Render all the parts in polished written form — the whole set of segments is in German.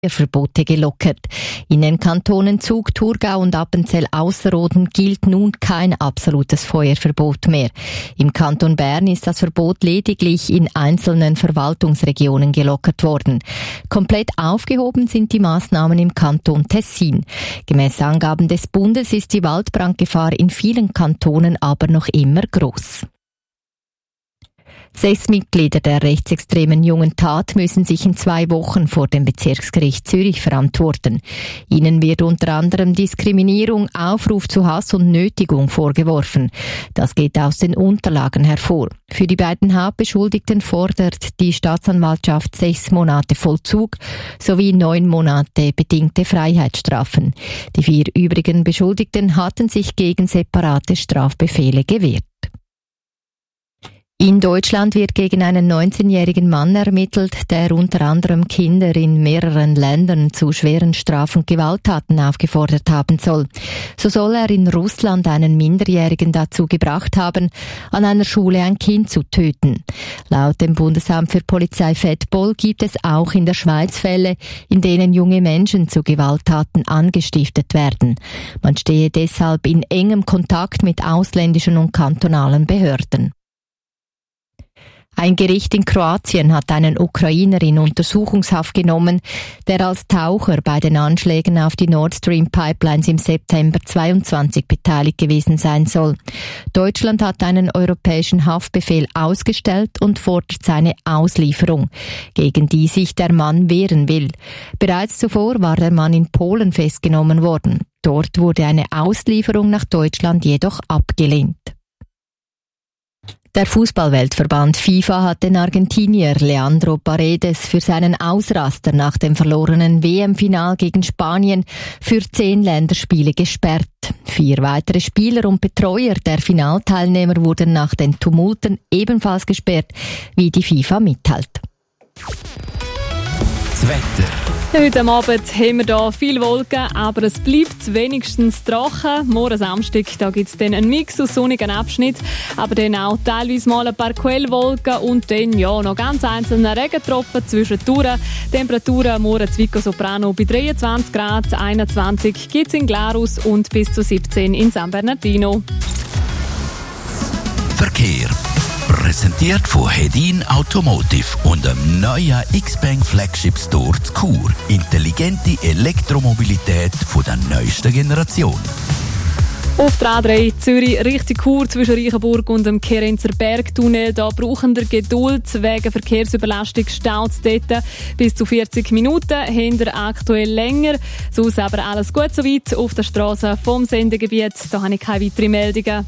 Verbote gelockert. In den Kantonen Zug, Thurgau und Appenzell-Ausserrhoden gilt nun kein absolutes Feuerverbot mehr. Im Kanton Bern ist das Verbot lediglich in einzelnen Verwaltungsregionen gelockert worden. Komplett aufgehoben sind die Maßnahmen im Kanton Tessin. Gemäss Angaben des Bundes ist die Waldbrandgefahr in vielen Kantonen aber noch immer groß. 6 Mitglieder der rechtsextremen Jungen Tat müssen sich in 2 Wochen vor dem Bezirksgericht Zürich verantworten. Ihnen wird unter anderem Diskriminierung, Aufruf zu Hass und Nötigung vorgeworfen. Das geht aus den Unterlagen hervor. Für die beiden Hauptbeschuldigten fordert die Staatsanwaltschaft 6 Monate Vollzug sowie 9 Monate bedingte Freiheitsstrafen. Die 4 übrigen Beschuldigten hatten sich gegen separate Strafbefehle gewehrt. In Deutschland wird gegen einen 19-jährigen Mann ermittelt, der unter anderem Kinder in mehreren Ländern zu schweren Straf- und Gewalttaten aufgefordert haben soll. So soll er in Russland einen Minderjährigen dazu gebracht haben, an einer Schule ein Kind zu töten. Laut dem Bundesamt für Polizei Fedpol gibt es auch in der Schweiz Fälle, in denen junge Menschen zu Gewalttaten angestiftet werden. Man stehe deshalb in engem Kontakt mit ausländischen und kantonalen Behörden. Ein Gericht in Kroatien hat einen Ukrainer in Untersuchungshaft genommen, der als Taucher bei den Anschlägen auf die Nord Stream Pipelines im September 2022 beteiligt gewesen sein soll. Deutschland hat einen europäischen Haftbefehl ausgestellt und fordert seine Auslieferung, gegen die sich der Mann wehren will. Bereits zuvor war der Mann in Polen festgenommen worden. Dort wurde eine Auslieferung nach Deutschland jedoch abgelehnt. Der Fußballweltverband FIFA hat den Argentinier Leandro Paredes für seinen Ausraster nach dem verlorenen WM-Final gegen Spanien für 10 Länderspiele gesperrt. 4 weitere Spieler und Betreuer der Finalteilnehmer wurden nach den Tumulten ebenfalls gesperrt, wie die FIFA mitteilt. Das Wetter. Heute Abend haben wir hier viele Wolken, aber es bleibt wenigstens trocken. Morgen Samstag gibt es dann einen Mix aus sonnigen Abschnitten, aber dann auch teilweise mal ein paar Quellwolken und dann noch ganz einzelne Regentropfen zwischendurch. Temperaturen morgen in Vico Soprano bei 23 Grad, 21 gibt es in Glarus und bis zu 17 in San Bernardino. Verkehr. Präsentiert von Hedin Automotive und dem neuen X-Bank Flagship Store zu Chur. Intelligente Elektromobilität von der neuesten Generation. Auf der A3 Zürich Richtung Chur zwischen Reichenburg und dem Kerenzer Bergtunnel. Da brauchen wir Geduld. Wegen Verkehrsüberlastung staut es dort bis zu 40 Minuten. Hinter aktuell länger. Sonst aber alles gut soweit auf der Straße vom Sendegebiet. Da habe ich keine weiteren Meldungen.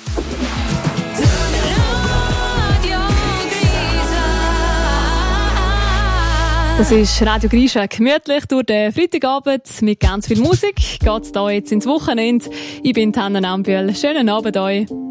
Das ist Radio Grisha, gemütlich durch den Freitagabend mit ganz viel Musik. Geht's da jetzt ins Wochenende. Ich bin Hanna Ambühl. Schönen Abend euch.